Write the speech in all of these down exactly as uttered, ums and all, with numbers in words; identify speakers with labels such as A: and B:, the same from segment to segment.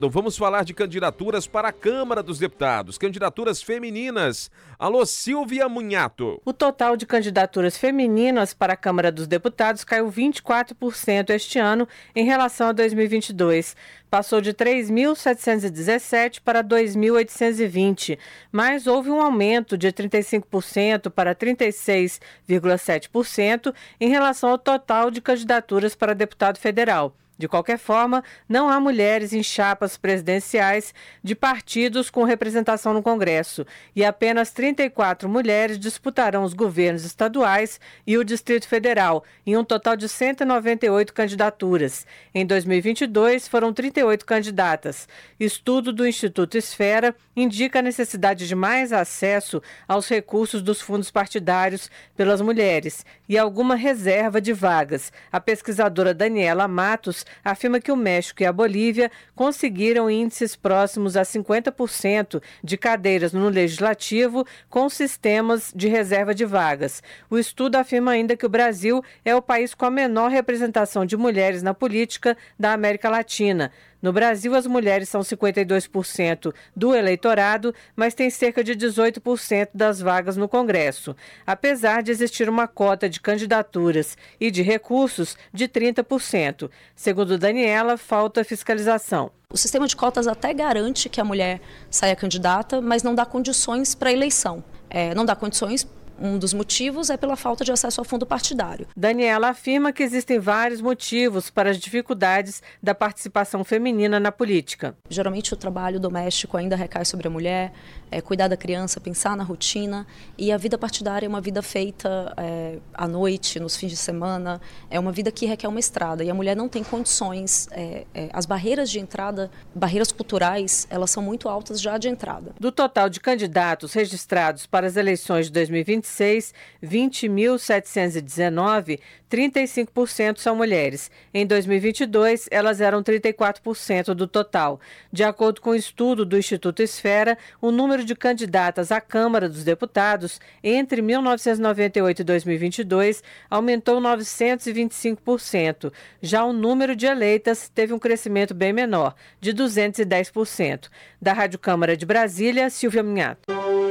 A: Vamos falar de candidaturas para a Câmara dos Deputados, candidaturas femininas. Alô, Silvia Munhato.
B: O total de candidaturas femininas para a Câmara dos Deputados caiu vinte e quatro por cento este ano em relação a dois mil e vinte e dois. Passou de três mil setecentos e dezessete para dois mil oitocentos e vinte, mas houve um aumento de trinta e cinco por cento para trinta e seis vírgula sete por cento em relação ao total de candidaturas para deputado federal. De qualquer forma, não há mulheres em chapas presidenciais de partidos com representação no Congresso e apenas trinta e quatro mulheres disputarão os governos estaduais e o Distrito Federal, em um total de cento e noventa e oito candidaturas. Em dois mil e vinte e dois, foram trinta e oito candidatas. Estudo do Instituto Esfera indica a necessidade de mais acesso aos recursos dos fundos partidários pelas mulheres e alguma reserva de vagas. A pesquisadora Daniela Matos afirma que o México e a Bolívia conseguiram índices próximos a cinquenta por cento de cadeiras no legislativo com sistemas de reserva de vagas. O estudo afirma ainda que o Brasil é o país com a menor representação de mulheres na política da América Latina. No Brasil, as mulheres são cinquenta e dois por cento do eleitorado, mas têm cerca de dezoito por cento das vagas no Congresso, apesar de existir uma cota de candidaturas e de recursos de trinta por cento. Segundo Daniela, falta fiscalização.
C: O sistema de cotas até garante que a mulher saia candidata, mas não dá condições para a eleição. É, não dá condições. Um dos motivos é pela falta de acesso ao fundo partidário.
B: Daniela afirma que existem vários motivos para as dificuldades da participação feminina na política.
C: Geralmente o trabalho doméstico ainda recai sobre a mulher, é, cuidar da criança, pensar na rotina, e a vida partidária é uma vida feita é, à noite, nos fins de semana, é uma vida que requer uma estrada, e a mulher não tem condições, é, é, as barreiras de entrada, barreiras culturais, elas são muito altas já de entrada.
B: Do total de candidatos registrados para as eleições de dois mil e vinte e seis, vinte mil setecentos e dezenove, trinta e cinco por cento são mulheres. Em dois mil e vinte e dois, elas eram trinta e quatro por cento do total. De acordo com o estudo do Instituto Esfera, o número de candidatas à Câmara dos Deputados entre mil novecentos e noventa e oito e dois mil e vinte e dois aumentou novecentos e vinte e cinco por cento. Já o número de eleitas teve um crescimento bem menor, de duzentos e dez por cento. Da Rádio Câmara de Brasília, Silvia Munhato.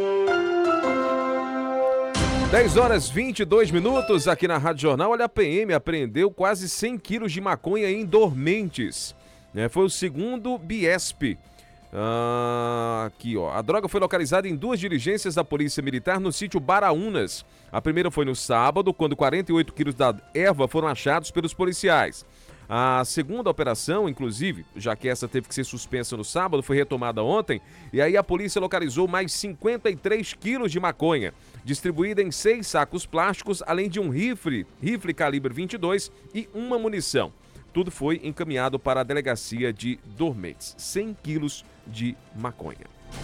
A: dez horas e vinte e dois minutos aqui na Rádio Jornal. Olha, a P M apreendeu quase cem quilos de maconha em Dormentes. É, foi o segundo Biesp. Ah, aqui, ó. A droga foi localizada em duas diligências da Polícia Militar no sítio Baraunas. A primeira foi no sábado, quando quarenta e oito quilos da erva foram achados pelos policiais. A segunda operação, inclusive, já que essa teve que ser suspensa no sábado, foi retomada ontem, e aí a polícia localizou mais cinquenta e três quilos de maconha, distribuída em seis sacos plásticos, além de um rifle, rifle calibre vinte e dois e uma munição. Tudo foi encaminhado para a delegacia de Dormentes. cem quilos de maconha.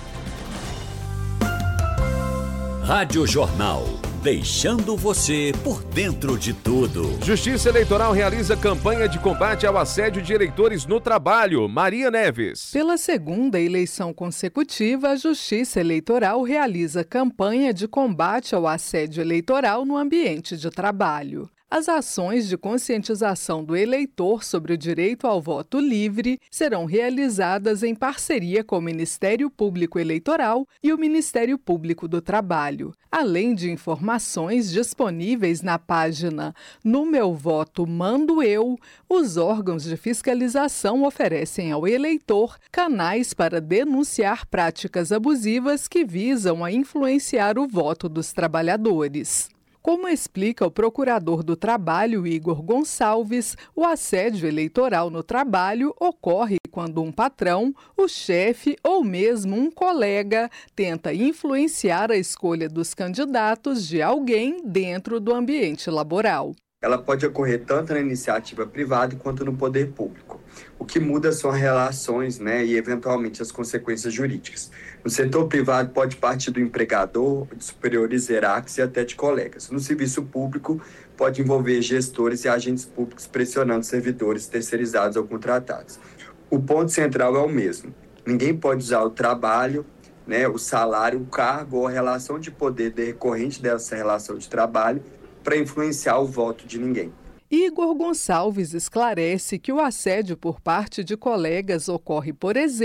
D: Rádio Jornal, deixando você por dentro de tudo.
A: Justiça Eleitoral realiza campanha de combate ao assédio de eleitores no trabalho. Maria Neves.
E: Pela segunda eleição consecutiva, a Justiça Eleitoral realiza campanha de combate ao assédio eleitoral no ambiente de trabalho. As ações de conscientização do eleitor sobre o direito ao voto livre serão realizadas em parceria com o Ministério Público Eleitoral e o Ministério Público do Trabalho, além de informações disponíveis na página No Meu Voto Mando Eu. Os órgãos de fiscalização oferecem ao eleitor canais para denunciar práticas abusivas que visam a influenciar o voto dos trabalhadores. Como explica o procurador do Trabalho, Igor Gonçalves, o assédio eleitoral no trabalho ocorre quando um patrão, o chefe ou mesmo um colega tenta influenciar a escolha dos candidatos de alguém dentro do ambiente laboral.
F: Ela pode ocorrer tanto na iniciativa privada quanto no poder público. O que muda são as relações, né, e eventualmente as consequências jurídicas. No setor privado pode partir do empregador, de superiores hierárquicos e até de colegas. No serviço público pode envolver gestores e agentes públicos pressionando servidores terceirizados ou contratados. O ponto central é o mesmo. Ninguém pode usar o trabalho, né, o salário, o cargo ou a relação de poder decorrente dessa relação de trabalho para influenciar o voto de ninguém.
E: Igor Gonçalves esclarece que o assédio por parte de colegas ocorre, por exemplo,